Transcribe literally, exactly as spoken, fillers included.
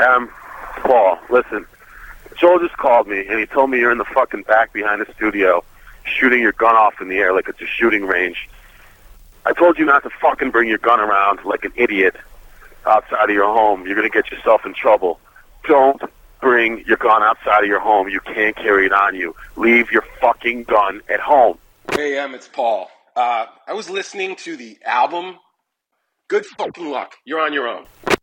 Um, Paul, listen. Joel just called me, and he told me you're in the fucking back behind the studio shooting your gun off in the air like it's a shooting range. I told you not to fucking bring your gun around like an idiot outside of your home. You're going to get yourself in trouble. Don't bring your gun outside of your home. You can't carry it on you. Leave your fucking gun at home. Hey, Em, it's Paul. Uh, I was listening to the album. Good fucking luck. You're on your own.